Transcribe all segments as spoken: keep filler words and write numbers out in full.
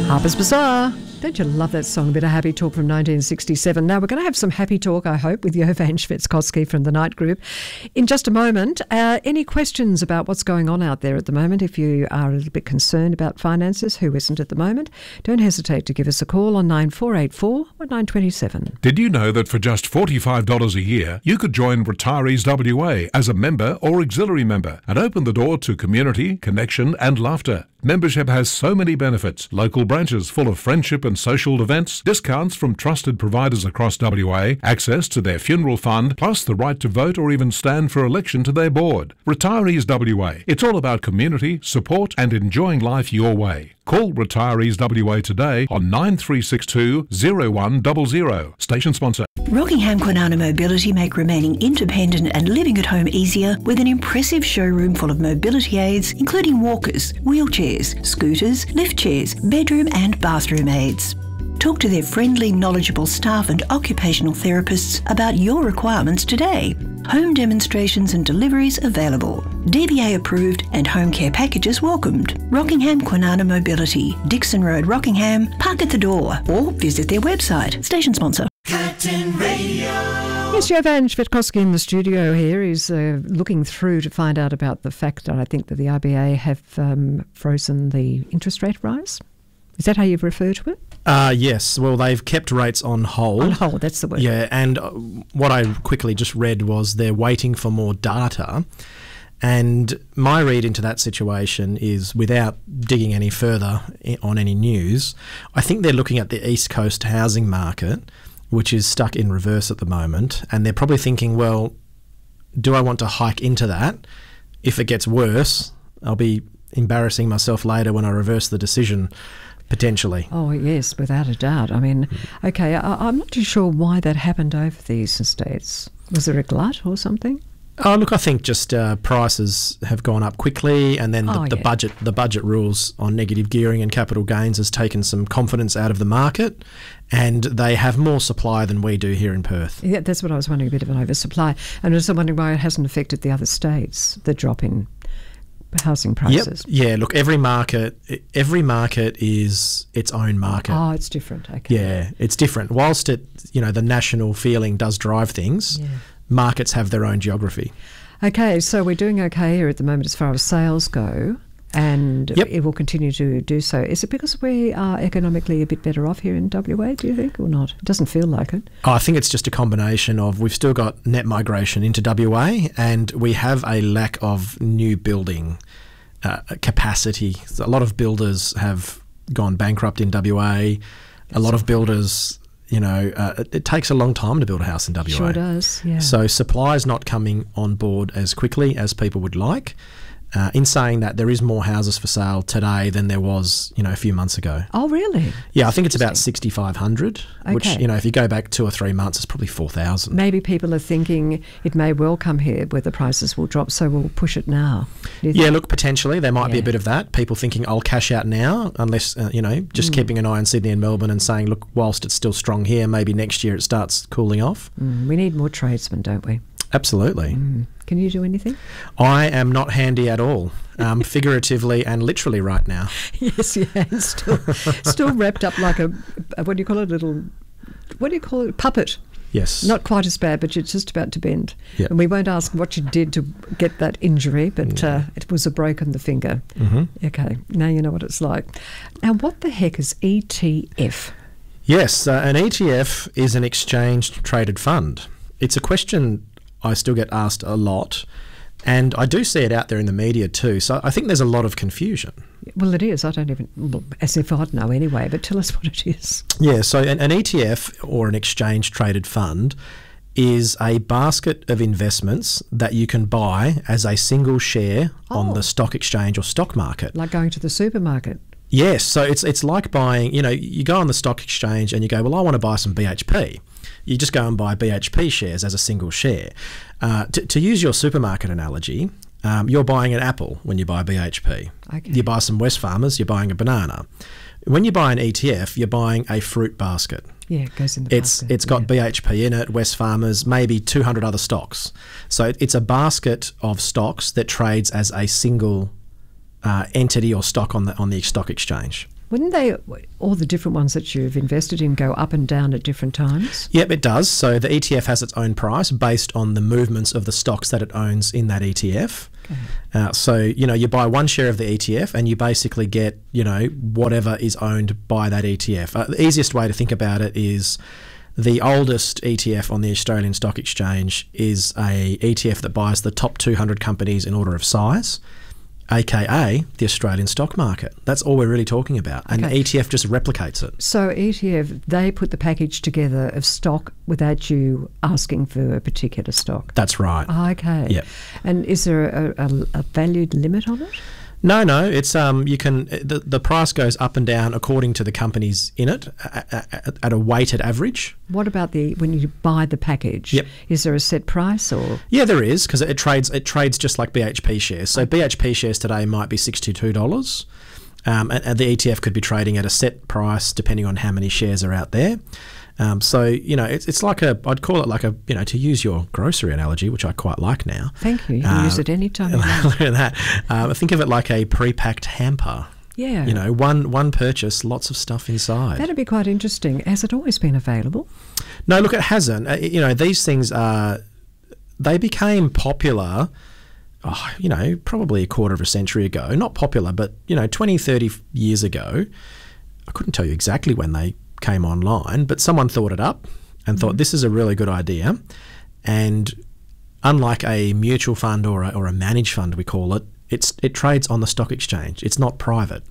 Harper's Bazaar. Don't you love that song? A bit of happy talk from nineteen sixty-seven. Now, we're going to have some happy talk, I hope, with Jovan Schvetzkowski from the Night Group in just a moment. Uh, any questions about what's going on out there at the moment? If you are a little bit concerned about finances, who isn't at the moment, don't hesitate to give us a call on nine four eight four, one nine two seven. Did you know that for just forty-five dollars a year, you could join Retirees W A as a member or auxiliary member and open the door to community, connection and laughter? Membership has so many benefits. Local branches full of friendship and social events, discounts from trusted providers across W A, access to their funeral fund, plus the right to vote or even stand for election to their board. Retirees W A. It's all about community, support and enjoying life your way. Call Retirees W A today on nine three six two, zero one zero zero. Station sponsor. Rockingham Kwinana Mobility make remaining independent and living at home easier with an impressive showroom full of mobility aids, including walkers, wheelchairs, scooters, lift chairs, bedroom and bathroom aids. Talk to their friendly, knowledgeable staff and occupational therapists about your requirements today. Home demonstrations and deliveries available. D B A approved and home care packages welcomed. Rockingham Kwinana Mobility, Dixon Road, Rockingham. Park at the door or visit their website. Station sponsor. Curtin Radio. Yes, Jovan Schvetzkowski in the studio here is uh, looking through to find out about the fact that I think that the R B A have um, frozen the interest rate rise. Is that how you refer to it? Uh, yes. Well, they've kept rates on hold. On hold, that's the word. Yeah, and uh, what I quickly just read was they're waiting for more data. And my read into that situation is, without digging any further on any news, I think they're looking at the East Coast housing market, which is stuck in reverse at the moment, and they're probably thinking, well, do I want to hike into that? If it gets worse, I'll be embarrassing myself later when I reverse the decision, potentially. Oh, yes, without a doubt. I mean, okay, I, I'm not too sure why that happened over the eastern states. Was there a glut or something? Oh, look, I think just uh, prices have gone up quickly, and then the, Oh, the yeah. budget the budget rules on negative gearing and capital gains has taken some confidence out of the market, and they have more supply than we do here in Perth. Yeah, that's what I was wondering, a bit of an oversupply. And I was wondering why it hasn't affected the other states, the drop in housing prices. Yep. Yeah, look, every market every market is its own market. Oh, it's different. Okay. Yeah, it's different. Whilst it, you know, the national feeling does drive things, Yeah. markets have their own geography. Okay, so we're doing okay here at the moment as far as sales go, and Yep. it will continue to do so. Is it because we are economically a bit better off here in W A, do you think, or not? It doesn't feel like it. I think it's just a combination of, we've still got net migration into W A, and we have a lack of new building uh, capacity. So a lot of builders have gone bankrupt in W A. A lot of builders, you know, uh, it, it takes a long time to build a house in W A. Sure does, yeah. So supply is not coming on board as quickly as people would like. Uh, in saying that, there is more houses for sale today than there was, you know, a few months ago. Oh, really? Yeah, I think it's about sixty-five hundred, which, Okay. you know, if you go back two or three months, it's probably four thousand. Maybe people are thinking it may well come here where the prices will drop, so we'll push it now. Do you Yeah, think? look, potentially there might be Yeah. a bit of that. People thinking, I'll cash out now, unless, uh, you know, just keeping an eye on Sydney and Melbourne and saying, look, whilst it's still strong here, maybe next year it starts cooling off. Mm, we need more tradesmen, don't we? Absolutely. Mm. Can you do anything? I am not handy at all, um, figuratively and literally right now. Yes, yeah, and still, still wrapped up like a, a, what do you call it, little, what do you call it, puppet. Yes. Not quite as bad, but you're just about to bend. Yep. And we won't ask what you did to get that injury, but uh, it was a break on the finger. Mm-hmm. Okay, now you know what it's like. Now, what the heck is E T F? Yes, uh, an E T F is an exchange-traded fund. It's a question I still get asked a lot, and I do see it out there in the media too, so I think there's a lot of confusion. Well, it is. I don't even, well, as if I'd know anyway, but tell us what it is. Yeah, so an, an E T F, or an exchange-traded fund, is a basket of investments that you can buy as a single share on Oh. the stock exchange or stock market. Like going to the supermarket. Yes, so it's it's like buying, you know, you go on the stock exchange and you go, well, I want to buy some B H P. You just go and buy B H P shares as a single share. Uh, to, to use your supermarket analogy, um, you're buying an apple when you buy B H P. Okay. You buy some Wesfarmers, you're buying a banana. When you buy an E T F, you're buying a fruit basket. Yeah, it goes in the It's basket. it's got yeah. B H P in it, Wesfarmers, maybe two hundred other stocks. So it, it's a basket of stocks that trades as a single uh, entity or stock on the on the stock exchange. Wouldn't they, all the different ones that you've invested in, go up and down at different times? Yep, it does. So the E T F has its own price based on the movements of the stocks that it owns in that E T F. Okay. Uh, so, you know, you buy one share of the E T F and you basically get, you know, whatever is owned by that E T F. Uh, the easiest way to think about it is the oldest E T F on the Australian Stock Exchange is a E T F that buys the top two hundred companies in order of size, aka the Australian stock market. That's all we're really talking about. And Okay. the E T F just replicates it. So E T F, they put the package together of stock without you asking for a particular stock. That's right. Oh, okay. Yep. And is there a, a, a valued limit on it? No, no. It's um. You can the, the price goes up and down according to the companies in it at, at, at a weighted average. What about the when you buy the package? Yep. Is there a set price or? Yeah, there is, because it trades it trades just like B H P shares. So B H P shares today might be sixty-two dollars, um, and, and the E T F could be trading at a set price depending on how many shares are out there. Um, so, you know, it's, it's like a, I'd call it like a, you know, to use your grocery analogy, which I quite like now. Thank you. You can Uh, use it any time you Look want. at that. Um, think of it like a pre-packed hamper. Yeah. You know, one one purchase, lots of stuff inside. That'd be quite interesting. Has it always been available? No, look, it hasn't. Uh, you know, these things are, they became popular, oh, you know, probably a quarter of a century ago. Not popular, but, you know, twenty, thirty years ago. I couldn't tell you exactly when they came online, but someone thought it up and thought this is a really good idea. And unlike a mutual fund or a, or a managed fund, we call it, it's it trades on the stock exchange. It's not private.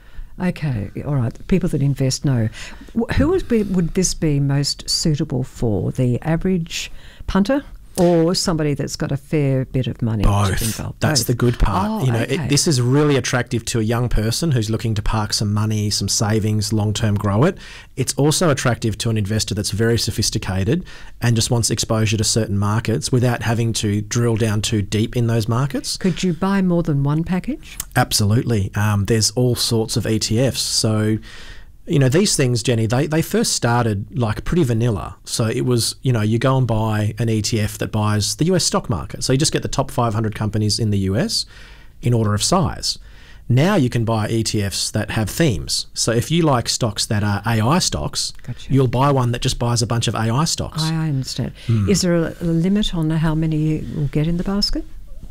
Okay, all right. People that invest know. Wh- Who would be would this be most suitable for? The average punter or somebody that's got a fair bit of money Both. involved? That's Both. the good part. Oh, you know, okay. it, this is really attractive to a young person who's looking to park some money, some savings, long-term grow it. It's also attractive to an investor that's very sophisticated and just wants exposure to certain markets without having to drill down too deep in those markets. Could you buy more than one package? Absolutely. Um, there's all sorts of E T Fs. So, you know, these things, Jenny, they, they first started like pretty vanilla. So it was, you know, you go and buy an E T F that buys the U S stock market. So you just get the top five hundred companies in the U S in order of size. Now you can buy E T Fs that have themes. So if you like stocks that are A I stocks, Gotcha. you'll buy one that just buys a bunch of A I stocks. I, I understand. Hmm. Is there a, a limit on how many you will get in the basket?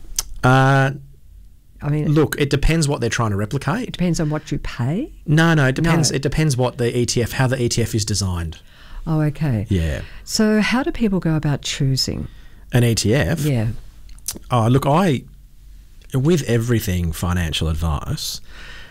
Uh, I mean, look, it depends what they're trying to it replicate. depends on what you pay. No, no, it depends. No. It depends what the E T F, how the E T F is designed. Oh, okay. Yeah. So how do people go about choosing? An E T F? Yeah. Oh, look, I, with everything financial advice,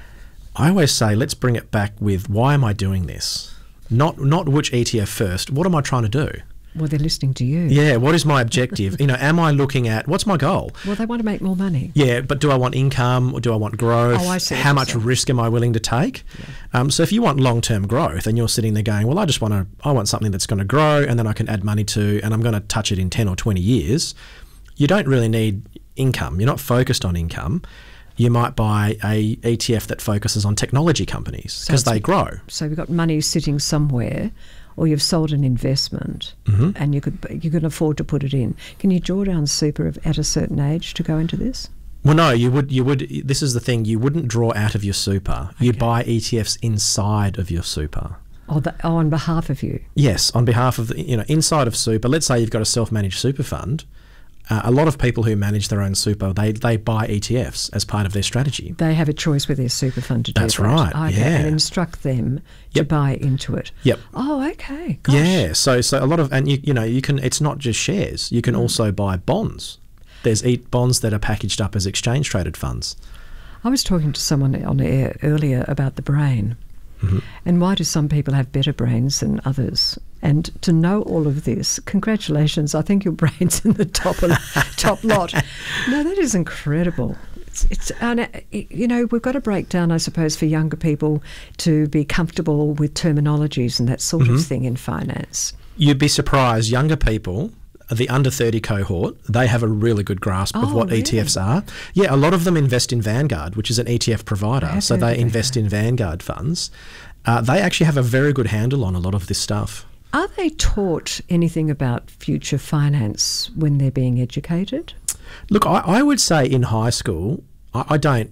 I always say, let's bring it back with why am I doing this? Not not which E T F first. What am I trying to do? Well, they're listening to you. Yeah, what is my objective? You know, am I looking at, what's my goal? Well, they want to make more money. Yeah, but do I want income or do I want growth? Oh, I see what How you're much saying. risk am I willing to take? Um, so if you want long-term growth and you're sitting there going, well, I just want to, I want something that's going to grow and then I can add money to, and I'm going to touch it in ten or twenty years, you don't really need income. You're not focused on income. You might buy a E T F that focuses on technology companies because it's- they grow. So you've got money sitting somewhere, or you've sold an investment, Mm-hmm. and you could you can afford to put it in. Can you draw down super of- at a certain age to go into this? Well, no, you would. You would. This is the thing. You wouldn't draw out of your super. You Okay. buy E T Fs inside of your super. Oh, the, oh, on behalf of you. Yes, on behalf of the, you know, inside of super. Let's say you've got a self-managed super fund. Uh, a lot of people who manage their own super, they they buy E T Fs as part of their strategy. They have a choice with their super fund to do That's that. right, Okay, yeah. and instruct them to Yep. buy into it. Yep. Oh, okay. Gosh. Yeah. So so a lot of, and you you know you can. It's not just shares. You can Mm. also buy bonds. There's e- bonds that are packaged up as exchange traded funds. I was talking to someone on air earlier about the brain. Mm-hmm. And why do some people have better brains than others? And to know all of this, congratulations. I think your brain's in the top of, top lot. No, that is incredible. It's, it's and, uh, you know, we've got to break down, I suppose, for younger people to be comfortable with terminologies and that sort Mm-hmm. of thing in finance. You'd be surprised. Younger people, the under thirty cohort, they have a really good grasp of Oh, what really? E T Fs are. Yeah, a lot of them invest in Vanguard, which is an E T F I provider. have So heard they of invest in Vanguard funds. Uh, they actually have a very good handle on a lot of this stuff. Are they taught anything about future finance when they're being educated? Look, I, I would say in high school, I, I don't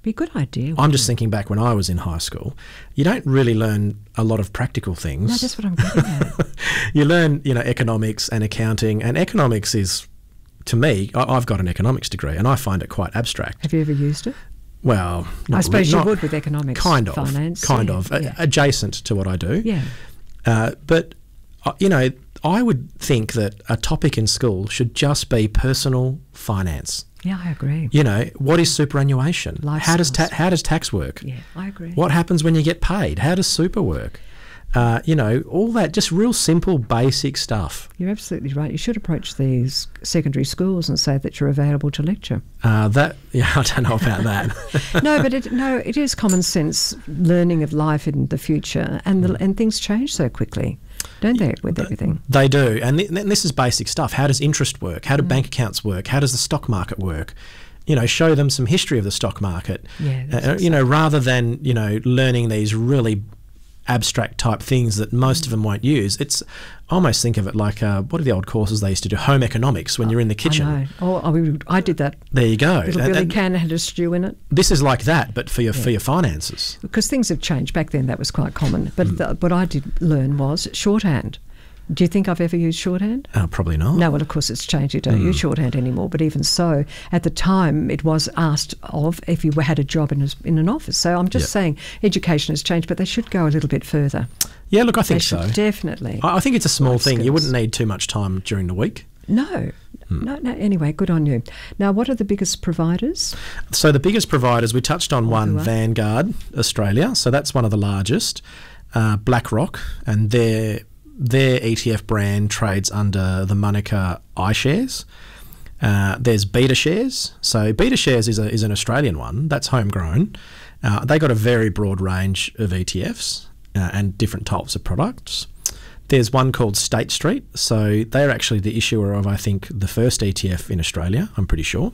Be a good idea. I'm just thinking back when I was in high school. You don't really learn a lot of practical things. No, that's what I'm getting at. You learn, you know, economics and accounting, and economics is, to me, I, I've got an economics degree, and I find it quite abstract. Have you ever used it? Well, not I suppose re- you not, would with economics, kind of, finance, kind yeah, of, yeah. A, adjacent to what I do. Yeah. Uh, but uh, you know, I would think that a topic in school should just be personal finance. Yeah, I agree. You know, what is superannuation? Life how does skills. ta- how does tax work? Yeah, I agree. What happens when you get paid? How does super work? Uh, you know, all that, just real simple, basic stuff. You're absolutely right. You should approach these secondary schools and say that you're available to lecture. Uh, that, yeah, I don't know about that. No, but it, no, it is common sense learning of life in the future, and the, and things change so quickly, don't they, with everything? They do, and, th- and this is basic stuff. How does interest work? How do mm. bank accounts work? How does the stock market work? You know, show them some history of the stock market. Yeah, uh, exactly. You know, rather than, you know, learning these really abstract type things that most mm. of them won't use. It's, I almost think of it like, uh, what are the old courses they used to do? Home economics, when you're in the kitchen. I know. Oh, I, would- I did that. There you go. Little And- Billy and can had a stew in it. this is like that, but for your Yeah. for your finances. Because things have changed. Back then that was quite common. But the, what I did learn was shorthand. Do you think I've ever used shorthand? Oh, probably not. No, well, of course it's changed. You don't Mm. use shorthand anymore. But even so, at the time, it was asked of if you had a job in, a, in an office. So I'm just Yep. saying education has changed, but they should go a little bit further. Yeah, look, I They think should so. definitely. I I think it's a small Life thing. You skills. wouldn't need too much time during the week. No. No, no. Anyway, good on you. Now, what are the biggest providers? So the biggest providers, we touched on one, who are? Vanguard Australia. So that's one of the largest. Uh, BlackRock, and their their E T F brand trades under the moniker iShares. Uh, there's BetaShares. So BetaShares is a is an Australian one. That's homegrown. Uh, they got a very broad range of E T Fs uh, and different types of products. There's one called State Street. So they're actually the issuer of, I think, the first E T F in Australia, I'm pretty sure.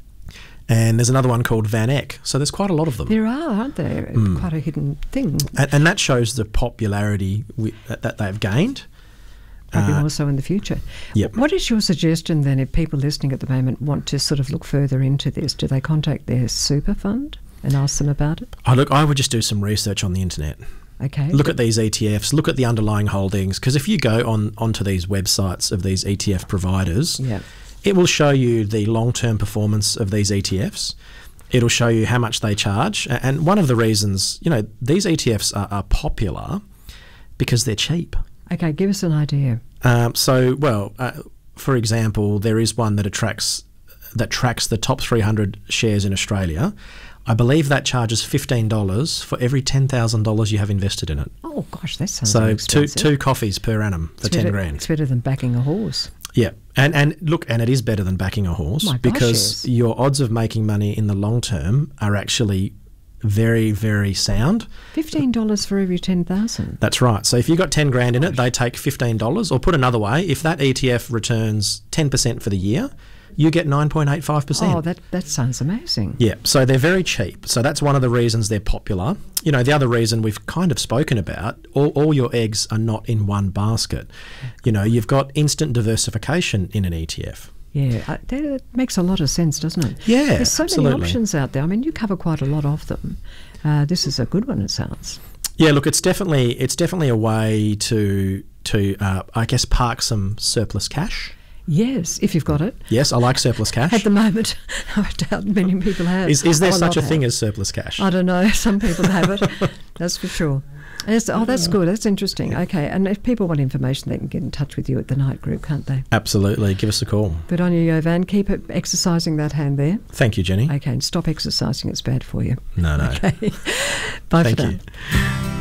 And there's another one called Van Eck. So there's quite a lot of them. There are, aren't there? Mm. Quite a hidden thing. And, and that shows the popularity we, that, that they've gained. Probably Uh, more so in the future. Yep. What is your suggestion then if people listening at the moment want to sort of look further into this? Do they contact their super fund and ask them about it? Oh, look, I would just do some research on the internet. Okay. Look at these E T Fs, look at the underlying holdings, because if you go on onto these websites of these E T F providers, Yeah. it will show you the long-term performance of these E T Fs. It'll show you how much they charge. A- And one of the reasons, you know, these E T Fs are, are popular because they're cheap. Okay, give us an idea. Um, so, well, uh, for example, there is one that attracts that tracks the top three hundred shares in Australia. I believe that charges fifteen dollars for every ten thousand dollars you have invested in it. Oh gosh, that sounds So two expensive. two coffees per annum for It's ten better- grand. It's better than backing a horse. Yeah, and and look, and it is better than backing a horse My gosh, because yes. your odds of making money in the long term are actually very, very sound. Fifteen dollars for every ten thousand. That's right. So if you got ten grand in it, they take fifteen dollars. Or put another way, if that E T F returns ten percent for the year, you get nine point eight five percent. Oh, that that sounds amazing. Yeah, so they're very cheap. So that's one of the reasons they're popular. You know, the other reason we've kind of spoken about, all, all your eggs are not in one basket. You know, you've got instant diversification in an E T F. Yeah, uh, that makes a lot of sense, doesn't it? Yeah, There's so absolutely. many options out there. I mean, you cover quite a lot of them. Uh, this is a good one, it sounds. Yeah, look, it's definitely it's definitely a way to to uh, I guess park some surplus cash. Yes, if you've got it. Yes, I like surplus cash. At the moment, I doubt many people have. Is is there Oh, such lot a thing have. as surplus cash? I don't know. Some people have it. That's for sure. Yes, oh, that's good. That's interesting. Okay, and if people want information, they can get in touch with you at the Night Group, can't they? Absolutely. Give us a call. Good on you, Jovan. Keep it exercising that hand there. Thank you, Jenny. Okay, and stop exercising. It's bad for you. No, no. Okay. Bye Thank for now. you.